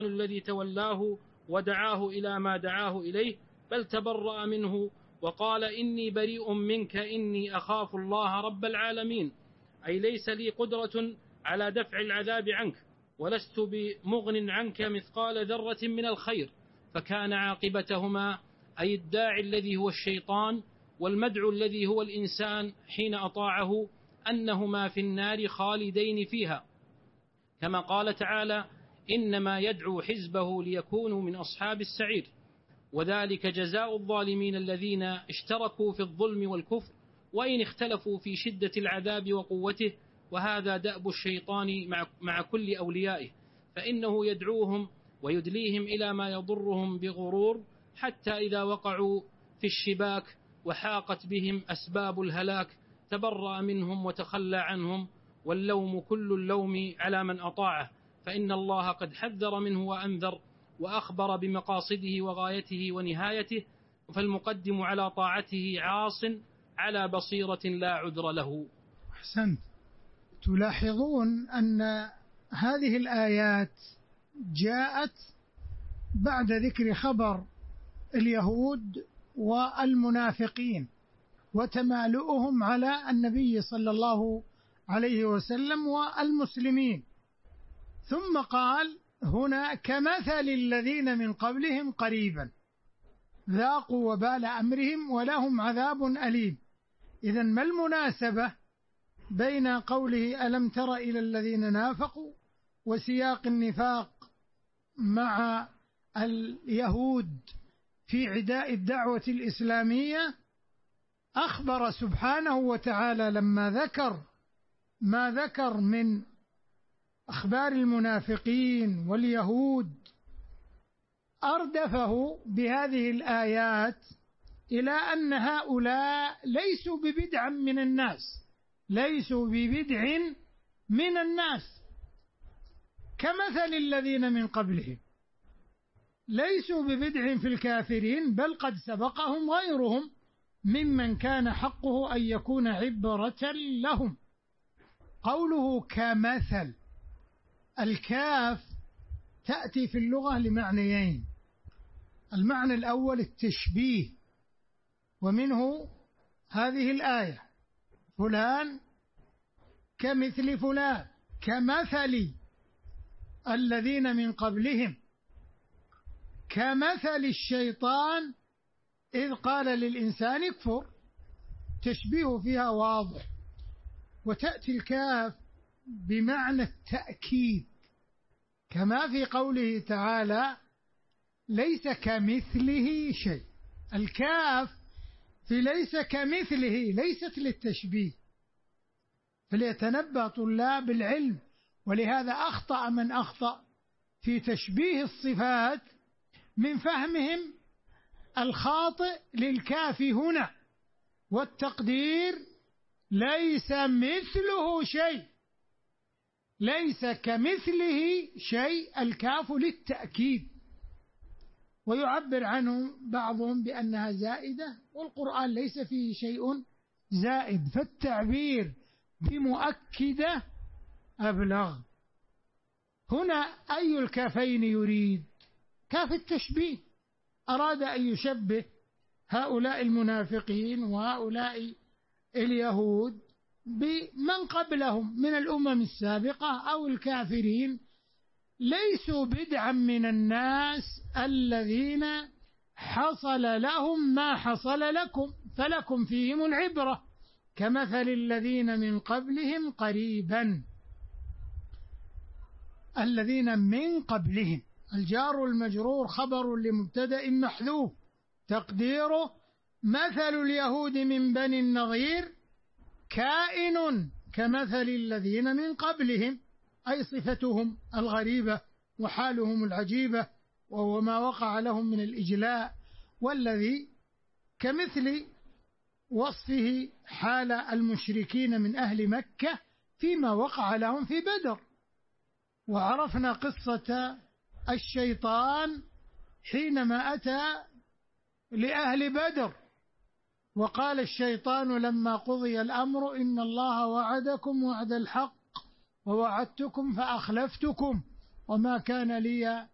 الذي تولاه ودعاه إلى ما دعاه إليه، بل تبرأ منه وقال إني بريء منك إني أخاف الله رب العالمين، أي ليس لي قدرة على دفع العذاب عنك، ولست بمغن عنك مثقال ذرة من الخير. فكان عاقبتهما، أي الداعي الذي هو الشيطان والمدعو الذي هو الإنسان حين أطاعه، أنهما في النار خالدين فيها، كما قال تعالى إنما يدعو حزبه ليكونوا من أصحاب السعير. وذلك جزاء الظالمين الذين اشتركوا في الظلم والكفر، وإن اختلفوا في شدة العذاب وقوته. وهذا دأب الشيطان مع كل أوليائه، فإنه يدعوهم ويدليهم إلى ما يضرهم بغرور، حتى إذا وقعوا في الشباك وحاقت بهم أسباب الهلاك تبرأ منهم وتخلى عنهم، واللوم كل اللوم على من أطاعه، فإن الله قد حذر منه وأنذر وأخبر بمقاصده وغايته ونهايته، فالمقدم على طاعته عاص على بصيرة لا عذر له. أحسنت. تلاحظون أن هذه الآيات جاءت بعد ذكر خبر اليهود والمنافقين وتمالؤهم على النبي صلى الله عليه وسلم والمسلمين، ثم قال هنا كمثل الذين من قبلهم قريبا ذاقوا وبال أمرهم ولهم عذاب أليم. إذن ما المناسبة بين قوله ألم تر إلى الذين نافقوا وسياق النفاق مع اليهود في عداء الدعوة الإسلامية؟ أخبر سبحانه وتعالى لما ذكر ما ذكر من أخبار المنافقين واليهود أردفه بهذه الآيات إلى أن هؤلاء ليسوا ببدع من الناس، ليسوا ببدع من الناس، كمثل الذين من قبلهم، ليسوا ببدع في الكافرين، بل قد سبقهم غيرهم ممن كان حقه أن يكون عبرة لهم. قوله كمثل، الكاف تأتي في اللغة لمعنيين: المعنى الأول التشبيه، ومنه هذه الآية فلان كمثل فلان، كمثل الذين من قبلهم، كمثل الشيطان إذ قال للإنسان اكفر، تشبيه فيها واضح. وتأتي الكاف بمعنى التأكيد، كما في قوله تعالى ليس كمثله شيء. الكاف في ليس كمثله ليست للتشبيه، فليتنبه طلاب العلم، ولهذا أخطأ من أخطأ في تشبيه الصفات من فهمهم الخاطئ للكاف هنا، والتقدير ليس مثله شيء، ليس كمثله شيء، الكاف للتأكيد، ويعبر عنه بعضهم بأنها زائدة، والقرآن ليس فيه شيء زائد، فالتعبير بمؤكدة أبلغ. هنا أي الكافين يريد؟ كاف التشبيه، أراد أن يشبه هؤلاء المنافقين وهؤلاء اليهود بمن قبلهم من الأمم السابقة أو الكافرين، ليسوا بدعا من الناس الذين حصل لهم ما حصل لكم، فلكم فيهم العبرة، كمثل الذين من قبلهم قريبا. الذين من قبلهم، الجار المجرور خبر لمبتدأ محذوف، تقديره مثل اليهود من بني النضير كائن كمثل الذين من قبلهم، أي صفتهم الغريبة وحالهم العجيبة، وهو ما وقع لهم من الإجلاء، والذي كمثل وصفه حال المشركين من أهل مكة فيما وقع لهم في بدر. وعرفنا قصة الشيطان حينما أتى لأهل بدر، وقال الشيطان لما قضي الأمر إن الله وعدكم وعد الحق ووعدتكم فأخلفتكم وما كان لي